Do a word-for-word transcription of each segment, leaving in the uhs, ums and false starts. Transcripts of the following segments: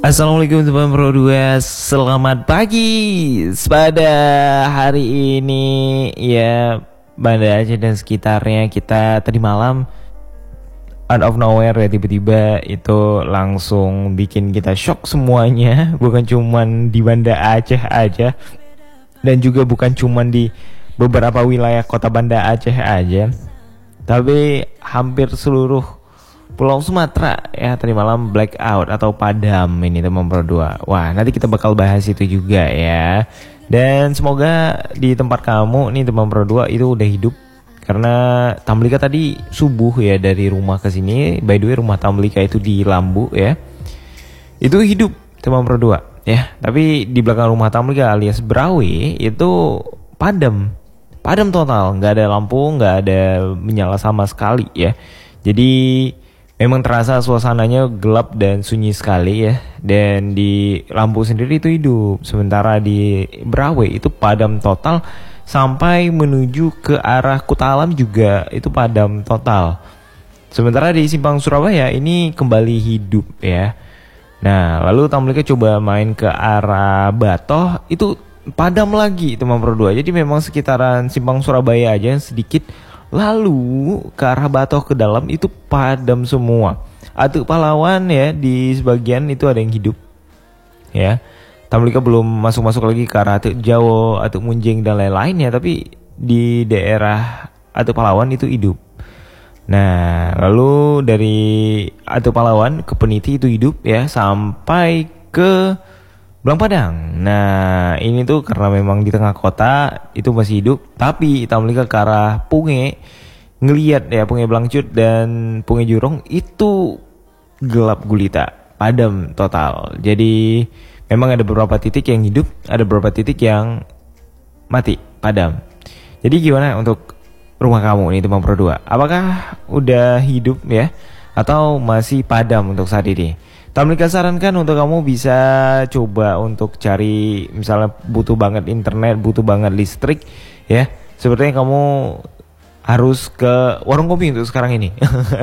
Assalamualaikum teman Pro dua. Selamat pagi. Pada hari ini ya Banda Aceh dan sekitarnya, kita tadi malam out of nowhere ya, tiba-tiba itu langsung bikin kita shock semuanya. Bukan cuman di Banda Aceh aja, dan juga bukan cuman di beberapa wilayah kota Banda Aceh aja, tapi hampir seluruh Pulau Sumatera ya tadi malam blackout atau padam ini teman Pro dua. Wah, nanti kita bakal bahas itu juga ya. Dan semoga di tempat kamu nih teman Pro dua itu udah hidup, karena Tamlika tadi subuh ya dari rumah ke sini. By the way, rumah Tamlika itu di Lambu ya. Itu hidup teman Pro dua ya. Tapi di belakang rumah Tamlika alias Brawi itu padam. Padam total, nggak ada lampu, nggak ada menyala sama sekali ya. Jadi memang terasa suasananya gelap dan sunyi sekali ya. Dan di Lampu sendiri itu hidup. Sementara di Brawe itu padam total. Sampai menuju ke arah Kutalam juga itu padam total. Sementara di Simpang Surabaya ini kembali hidup ya. Nah, lalu Tamlika coba main ke arah Batoh, itu padam lagi teman Pro dua. Jadi memang sekitaran Simpang Surabaya aja sedikit. Lalu ke arah Batoh ke dalam itu padam semua. Atuk Pahlawan ya di sebagian itu ada yang hidup ya. Tamlika belum masuk-masuk lagi ke arah Atuk Jawa, Atuk Munjing dan lain-lain ya. Tapi di daerah Atuk Pahlawan itu hidup. Nah, lalu dari Atuk Pahlawan ke Peniti itu hidup ya, sampai ke Belang Padang. Nah, ini tuh karena memang di tengah kota itu masih hidup. Tapi Tamlika ke arah Punge, ngelihat ya Punge Blangcut dan Punge Jurong itu gelap gulita, padam total. Jadi memang ada beberapa titik yang hidup, ada beberapa titik yang mati, padam. Jadi gimana untuk rumah kamu nih teman Pro dua? Apakah udah hidup ya, atau masih padam untuk saat ini? Tamlika sarankan untuk kamu bisa coba untuk cari, misalnya butuh banget internet, butuh banget listrik ya. Sepertinya kamu harus ke warung kopi untuk sekarang ini.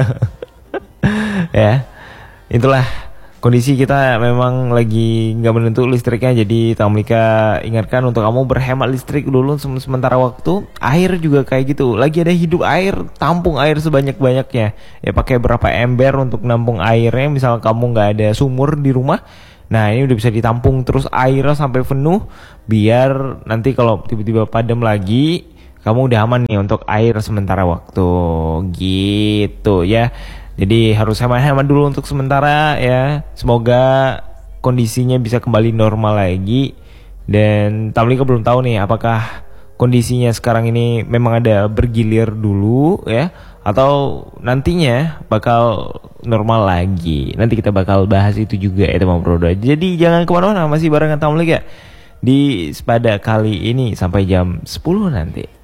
Ya, itulah kondisi kita, memang lagi nggak menentu listriknya. Jadi Tamlika ingatkan untuk kamu berhemat listrik dulu sementara waktu. Air juga kayak gitu, lagi ada hidup air, tampung air sebanyak-banyaknya ya. Pakai berapa ember untuk nampung airnya. Misal kamu nggak ada sumur di rumah, nah ini udah bisa ditampung terus airnya sampai penuh, biar nanti kalau tiba-tiba padam lagi kamu udah aman nih untuk air sementara waktu gitu ya. Jadi harus hemat-hemat dulu untuk sementara ya. Semoga kondisinya bisa kembali normal lagi. Dan Tamlika belum tahu nih apakah kondisinya sekarang ini memang ada bergilir dulu ya, atau nantinya bakal normal lagi. Nanti kita bakal bahas itu juga ya teman Pro dua. Jadi jangan kemana-mana, masih barengan Tamlika di Sepada kali ini sampai jam sepuluh nanti.